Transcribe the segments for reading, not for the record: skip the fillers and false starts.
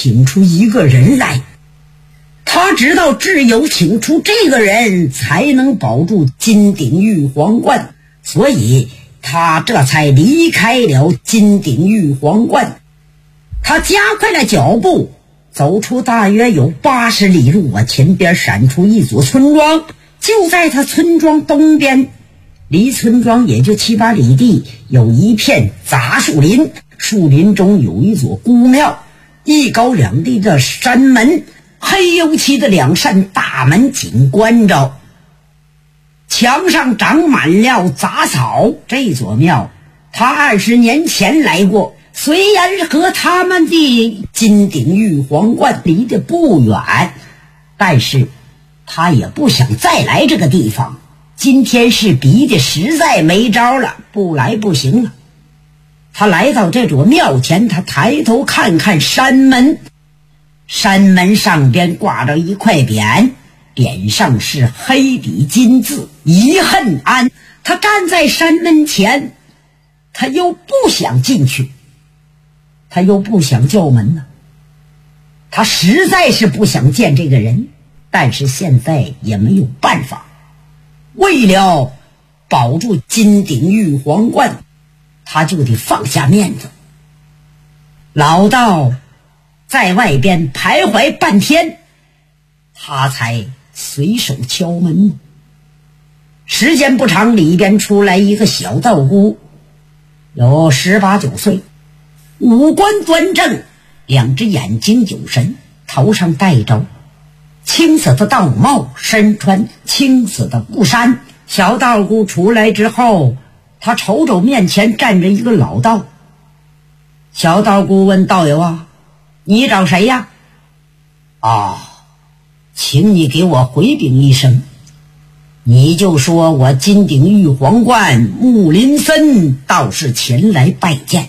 请出一个人来。他知道只有请出这个人才能保住金鼎玉皇冠，所以他这才离开了金鼎玉皇冠。他加快了脚步，走出大约有80里路前边闪出一座村庄，就在他村庄东边，离村庄也就7、8里地，有一片杂树林，树林中有一座孤庙，一高两低的山门，黑油漆的2扇大门紧关着，墙上长满了杂草。这座庙他20年前来过，虽然和他们的金鼎玉皇冠离得不远，但是他也不想再来这个地方。今天是逼得实在没招了，不来不行了。他来到这座庙前，他抬头看看山门，山门上边挂着一块匾，匾上是黑底金字遗恨庵。他站在山门前，他又不想进去，他又不想叫门呢，他实在是不想见这个人，但是现在也没有办法。为了保住金鼎玉皇冠，他就得放下面子。老道在外边徘徊半天，他才随手敲门。时间不长，里边出来一个小道姑，有18、19岁，五官端正，2只眼睛有神，头上戴着青色的道帽，身穿青色的布衫。小道姑出来之后，他瞅瞅面前站着一个老道。小道姑问道友啊，你找谁呀？请你给我回禀一声，你就说我金鼎玉皇冠木林森倒是前来拜见。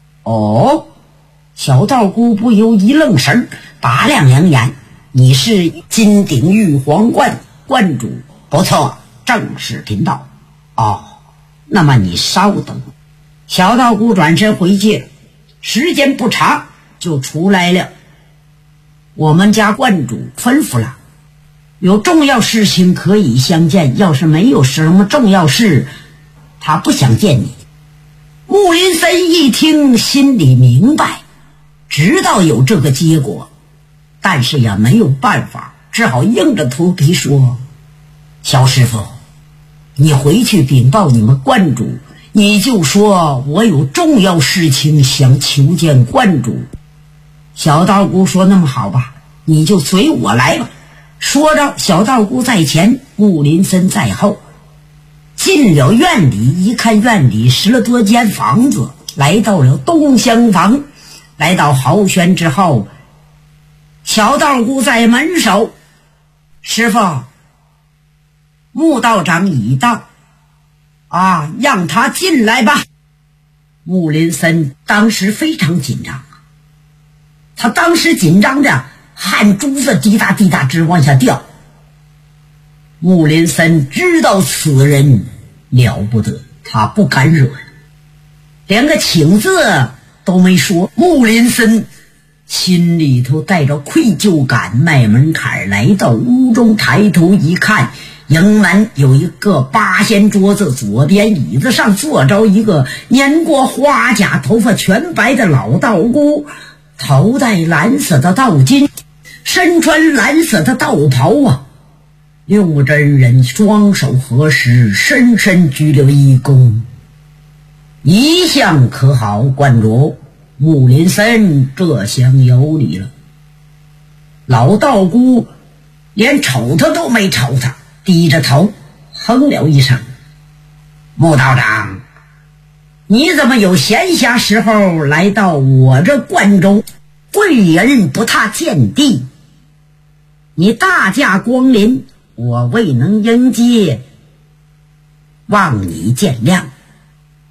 小道姑不由一愣神，打量两眼，你是金鼎玉皇冠冠主？不错，正是贫道。那么你稍等。小道姑转身回去了，时间不长就出来了。我们家冠主吩咐了，有重要事情可以相见，要是没有什么重要事，他不想见你。木林森一听，心里明白，知道有这个结果，但是也没有办法，只好硬着头皮说，小师傅，你回去禀报你们冠主，你就说我有重要事情想求见冠主。小道姑说，那么好吧，你就随我来吧。说着，小道姑在前，木林森在后。进了院里，一看院里10了多间房子，来到了东厢房。来到豪轩之后，小道姑在门首，师傅，穆道长已到，让他进来吧。木林森当时非常紧张，他当时紧张着，汗珠子滴答滴答直往下掉。木林森知道此人了不得，他不敢惹，连个请字都没说。木林森心里头带着愧疚感，迈门槛来到屋中，抬头一看，迎门有一个8仙桌子，左边椅子上坐着一个年过花甲、头发全白的老道姑，头戴蓝色的道巾，身穿蓝色的道袍六真人双手合十，深深鞠了一躬，一向可好，冠主？木林森这厢有礼了。老道姑连瞅他都没瞅他，低着头哼了一声，穆道长，你怎么有闲暇时候来到我这冠中？贵人不踏见地，你大驾光临，我未能迎接，望你见谅。